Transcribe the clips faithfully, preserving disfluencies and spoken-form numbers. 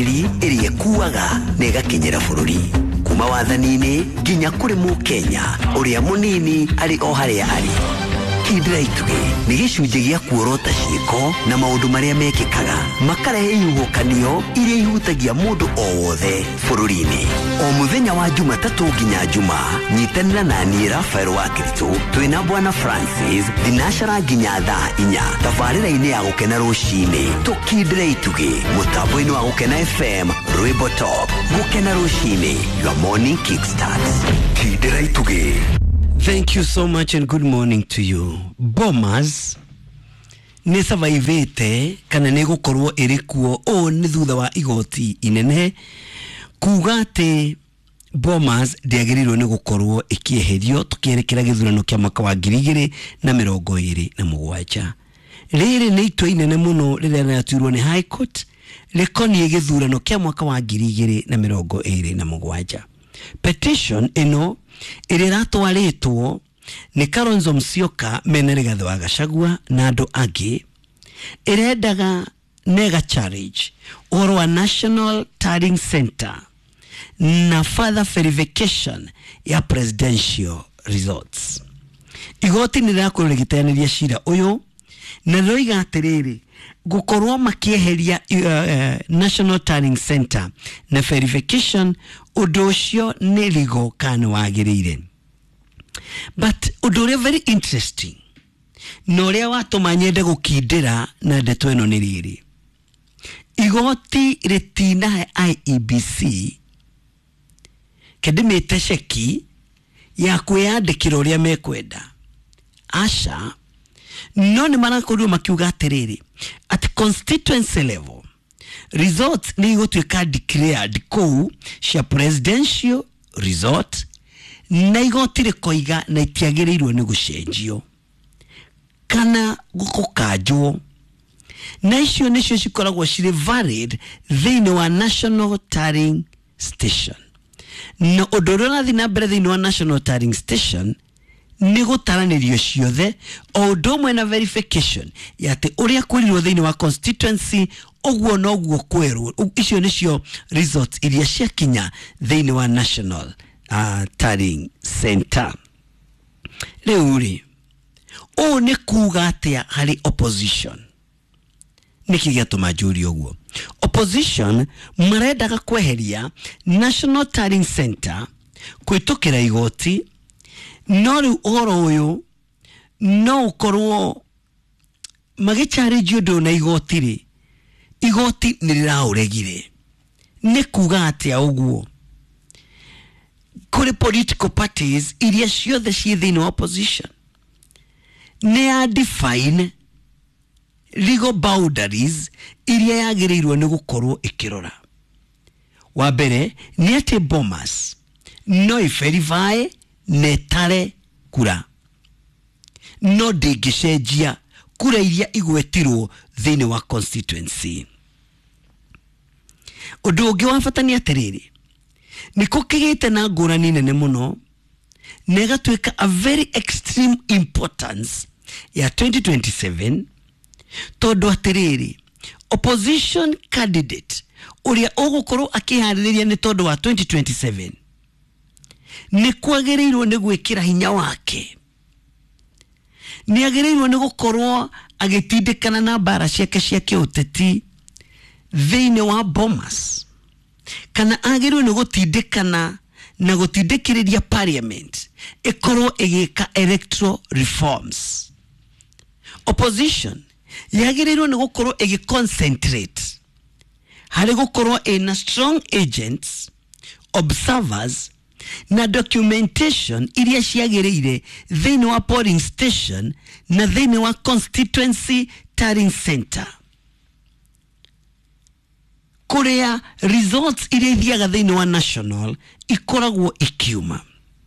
iri ekuaga nega kenyera bururi kuma wathanini ginya kuri mu Kenya uria munini ari o haria ari Kidra Ituge ni gicunje gia kuorota ciiko na maundu maria mekikaga makarehe ihukanio iria ihutagia mundu o wothe bururi-ini o muthenya wa Jumatatu ginya Juma nyitanira na ni Rafael wa Kristo twina bwana Francis dinashara ginya thaa inya tabarira-ini ya gukena rucini to Kidra Ituge mutambo-ini wa gukena F M Rwimbo Top gukena rucini your morning kickstarts Kidra Ituge. Thank you so much and good morning to you. Bomas ne survivete kana ne gukorwo iri kuo o ni thutha wa igoti inene kugate Bomas ndiagirirwo ni gukorwo ikieherio tukierekera githurano kia mwaka wa ngiri igiri na mirongo iri na mugwanja. Riri ni itwa inene muno riria riraturwo ni High Court rekoni githurano kia mwaka wa ngiri igiri na mirongo iri na mugwanja. Petition ino iriratwaritwo ni Kalonzo Musyoka mena Rigathi wa Gachagua na andu angi irendaga nega challenge oro wa National Tallying Center na further verification ya presidential results. Igoti ni rako rigitaniria shira uyu na roiga atiriri gukorwo makieheria uh, uh, National Tallying Center na verification udocio ni ligo kana wagirire. But udoria very interesting no ria watuma nyende gukindira na ndeto eno ni riri igoti ritina I E B C kedimete sheki ya kwiyandikira uria mekwenda asha no ni marakorwo makiuga atiriri at constituency level results ni igotwika declared kou cia presidential result na igoti rikoiga na itiagirirwo ni gucenjio kana gukukanjwo na icio nicio cikoragwo cire valid thini wa National Tallying Station no odoro na thina mbere thini wa National Tallying Station ni gutaranirio ciothe o ndomwe na verification yate uria kwirirwo thini wa constituency ogwo no gwo kwerwo icio nicio results iria cia kinya thini wa National uh, Tallying Center. Leuri o ne kuga atia hari opposition nikigeto majuri ogwo opposition marendaga kweheria National Tallying Center kwitukira igoti no riu oro uyu no ukorwo magichari judo na igoti ri igoti niriraũregire ni kuga atia ogwo kuri political parties iria ciothe ci thini wa opposition ne a define legal boundaries iria yagirirwo ni gukorwo ikirora. Wa mbere ni ati Bomas no verify netare kura no digishenjia kura iria igwetirwo thini wa constituency. Undu ungi wa bata ni atiriri ni kukigite na ngurani nene muno nega tweka a very extreme importance ya twenty twenty-seven todo atiriri opposition candidate uria ugukorwo akihaririria ni todo wa twenty twenty-seven ni kwagereirwo ni gwikira hinya wake ni agereirwo ni gukorwo agitindikana na bara ciake cia kiuteti thini wa Bomas kana agereirwo ni gutindikana na gutindikiriria parliament ikorwo igika electoral reforms. Opposition yagereirwo ni gukorwo igi concentrate hari gukorwo in strong agents observers na documentation iria ciagereire thini wa polling station na thini wa constituency tallying center kuria results iria ithiaga thini wa national ikoragwo ikiuma.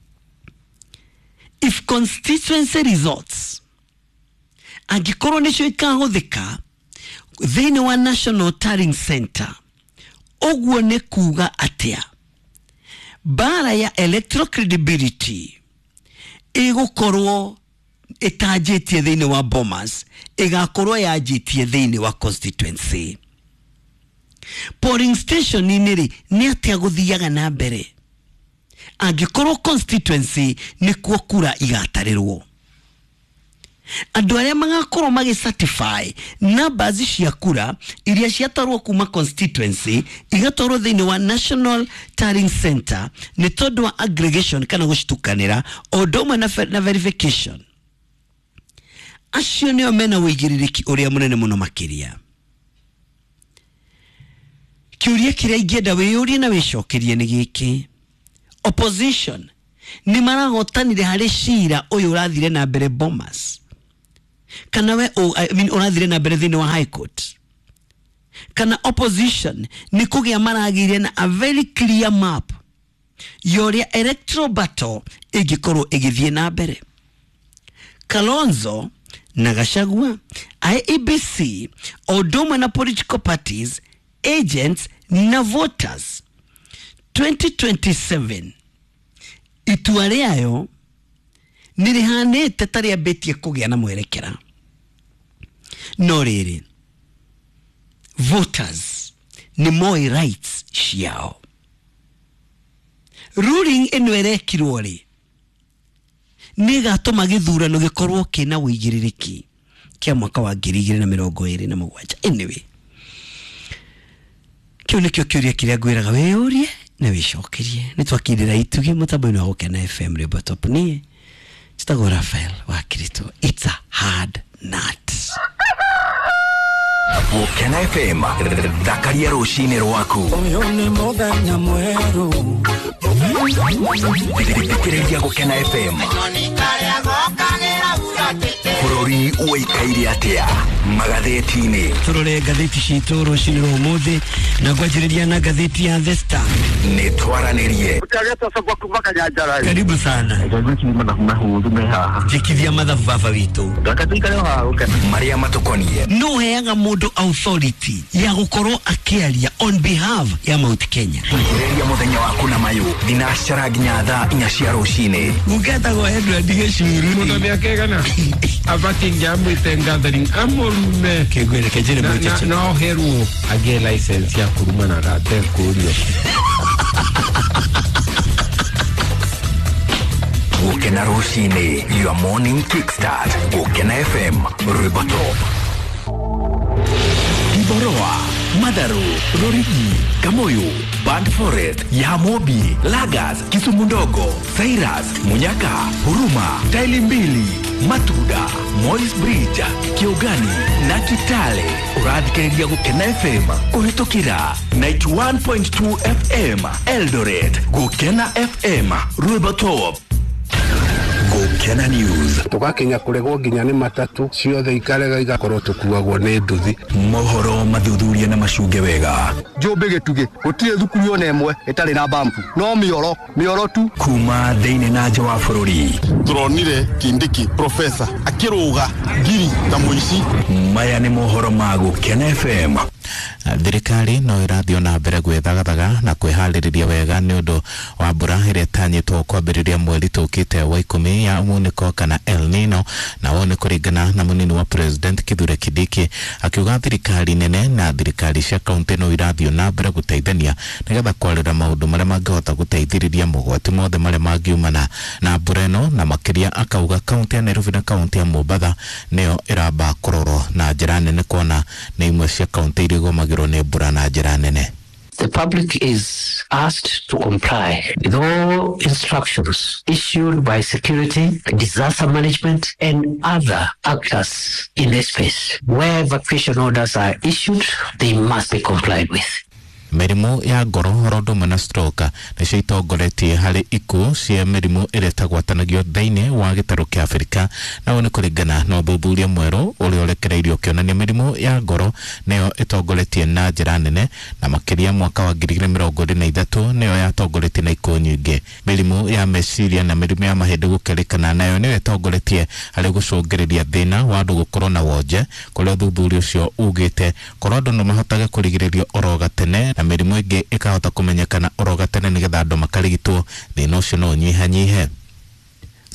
If constituency results angikorwo nicio ikahuthika thini wa National Tallying Center ogwo ne kuga atia bara ya electoral credibility igukorwo itajitie thini wa Bomas igakorwo yajitie thini wa constituency. polling station niri ni atia guthiaga na mbere angikorwo constituency ni kuo kura igatarirwo andu aria magakorwo magi certify numbers cia kura iria ciatarwo kuma constituency igatorwo thini wa National Tallying Center ni tondu wa aggregation kana gushitukanira odoma na, na verification acio nio mena wigiririki uria munene muno makiria kiuria kiria ingenda wiyurie na wicokerie ni giki opposition ni maragotanire hari cira uyu urathire na mbere Bomas kana we o, I mean urathire na mbere thini wa High Court kana opposition ni kugia maragire na a very clear map yoria electoral battle igikorwo igithie na mbere Kalonzo na Gachagua I E B C odoma na political parties agents na voters twenty twenty-seven itua riayo nirihanite tari abetie kugia na mwerekera no riri voters ni moi rights ciao ruling ino erekirwo ri nigatuma githurano gikorwo kina wigiririki kia mwaka wa ngiri igĩrĩ na mĩrongo ĩrĩ na mũgwanja anyway kio nikio kiuria kiria ngwiraga weyurie na wicokerie nitwakindira itugi mutambo-ini wa Gukena F M Rwĩmbo Top nie Chitagwo Raphael wa Kirito. It's a hard nut. Gukena F M Dakaria rushine rwaku Oyone moga na mweru Dikaria Gukena F M Furori uikaire atia magatheti-ini turore gatheti citu rushine rumuthi na gwajiriria na gatheti ya The Star ni twaranirie Utaleta soko kumaka nyajara. karibu sana Ndio mana mahudu meha. jikithia mathabu baba witu Ndakatika leo hauka. Maria Matukonie no heaga mundu authority ya gukorwo akiaria on behalf ya Mount Kenya Tugereria muthenya waku na mayu dinashara ginya thaa inya cia rucine ugeta go Edward Gicuru Mundo miakegana abaki ngambo itengathering amurume kegwere kejere na, mwecheche na, na oheru age license ya kuruma na rate kurio Gukena rucine your morning kickstart Gukena F M Rwĩmbo Top Iboroa Madaru Rorigi Kamoyo Band Forest Yamobi Lagas Kisumu Ndogo Cyrus Munyaka Huruma Taili Mbili Matuda Moi's Bridge Kiogani na Kitale uradikeria Gukena F M kuhitukira ninety-one point two F M Eldoret Gukena F M Rwĩmbo Top Gukena News Tugakinya kuregwo nginya ni matatu ciothe ikarega igakorwo tukuagwo ni nduthi mohoro mathuthuria na macunge wega Njumbe gituge gutire thukuru ona imwe itari na bampu no mioro mioro tu kuma thĩinĩ na nja wa bũrũri Turonire Kindiki professor akiruga ngiri ta muici maya nĩ mohoro ma Gukena F M thirikari no irathio na mbere gwethagathaga na kwihaririria wega ni undu wa mbura iria itanyitwo kwambiriria mweri tukite wa ikumi ya muniko kana El Nino na wone kuringana na munini wa president Kithure Kindiki akiuga thirikari nene na thirikari cia kaunti no irathio na mbere guteithania nigetha kwarira maundu maria mangihota guteithiriria mugwati mothe maria mangiumana na mbura ino na makiria akauga kaunti ya Nairobi na kaunti ya Mombasa neo iramba kurorwo na njira nene kuona ni imwe cia kaunti iria igomagirwo ni mbura na njira nene. The public is asked to comply with all instructions issued by security, disaster management, and other actors in this space. Where evacuation orders are issued, they must be complied with. Merimu ya ngoro rodoma na stroke nicio itongoretie hari ikuũ cia merimu ĩrĩa ĩtagwatanagio thĩinĩ wa gĩtarũ kĩa Afrika na one kũringana na ũthuthuria mwerũ ũrĩa ũrekereirio ũkĩonania mĩrimũ ya ngoro nĩyo ĩtongoretie na njĩra nene na makĩria mwaka wa ngiri igĩrĩ mĩrongo ĩrĩ na ithatũ nĩyo yatongoretie na ikuũ nyingĩ. Mĩrimũ ya meciria na mĩrimũ ya mahĩndĩ gũkerĩkana nayo nĩyo ĩtongoretie harĩ gũcũngĩrĩria thĩna wa andũ gũkorwo na wonje kũrĩa ũthuthuria ũcio ugĩte korwo andũ no mahotage kũrigĩrĩrio oro gatene na mĩrimũ ĩngĩ ĩkahota kũmenyekana oro gatene nĩgetha andũ makarigitwo thĩna ũcio no ũnyihanyihe.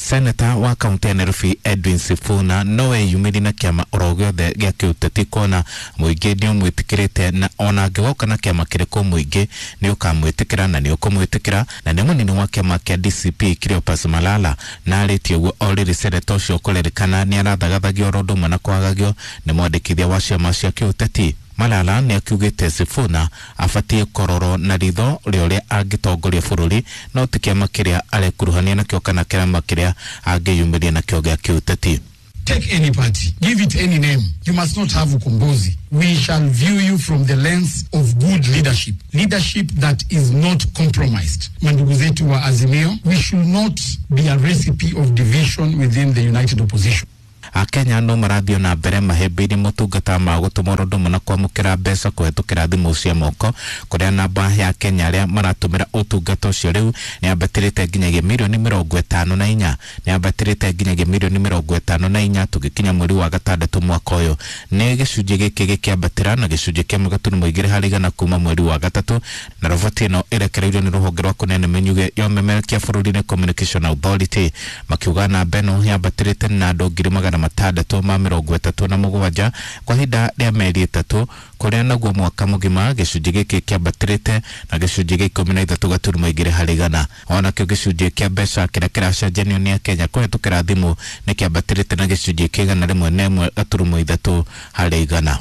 Senator wa kaunti ya Nairobi Edwin Sifuna nowe yumiri na kiama orogothe gia kiuteti kona muingi ni umwitikirite na ona angigoka na kiama kiriko muingi ni ukamwitikira na ni ukumwitikira na ni munini wa kiama kia D C P Cleopas Malala na aritie guo already senator cio kulerikana ni arathagathagia orondo mana kwagagio ni mwandikithia wa ciama cia kiuteti. Malala ni akiugite Sifuna afatie kororo na ritho rioria angitongoria bururi no tikiama kiria arekuruhania na kio kana kiama kiria angiyumiria na kio gia kiuteti. Take any party, give it any name. You must not have ukombozi. We shall view you from the lens of good leadership. Leadership that is not compromised. Mandugu zetu wa Azimio, we should not be a recipe of division within the united opposition. Akenya no marathio na mbere mahebiri mutungata ma gutumorondo muna kwamukira mbeca kuhetukira thimu cia moko kuria namba ya Kenya aria maratumira utungata ucio riu ni ambatirite nginyagia milioni mirongo itano na inya ni ambatirite nginyagia milioni mirongo itano na inya tugikinya mweri wa gatandatu mwaka uyu ni gicunji giki gikiambatira na gicunji kia magaturumo igiri hari igana kuma mweri wa gatatu na roboti no irekereirio ni ruhonge rwa kunene menyuge yo memerekia bururi Communication Authority makiuga na beno yambatirite na andu ngiri magana matandatu ma mirongo itatu na mugwanja kwa hinda ria meri itatu kuria naguo mwaka mugima gicunji giki kiambatirite na gicunji gia ikumi na ithatu gaturumo igiri hari igana ona kio gicunji kia mbeca kiria kiracenjanio ni Kenya kuhetukira thimu ni kiambatirite na gicunji kigana rimwe na imwe gaturumo ithatu hari igana.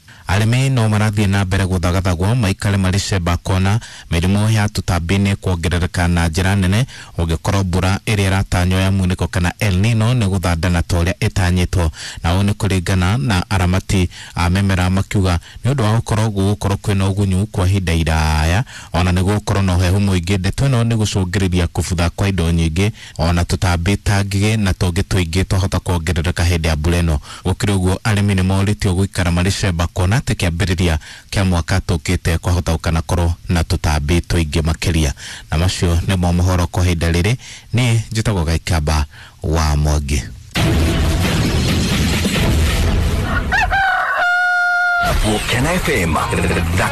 Arimi no marathie na mbere guthagathagwo maikare mari cemba kona mirimu ya tutambi kuongerereka na njira nene ugikorwo mbura iria iratanyo ya muniko kana El Nino ni guthandana toria itanyitwo na one kuringana na aramati a memera makiuga ni undu wa gukorwo gukorwo kwina ugunyu kwa hinda iraya ona ni gukorwo no hehu muingi ndeto no ni gucungiriria kubutha kwa indo nyingi ona tutambi tangige na tungi tuingi twahota kuongerereka hindi ya mbura ino gukiri uguo arimi ni moritio guikara mari cemba kona tekiambiriria kia mwaka tukite kwa hota ukana koro na tutambi tuingi makiria na macio ni mo mohoro kwa hinda riri ni njitagwo Gaikamba wa Mwangi. Mukena F M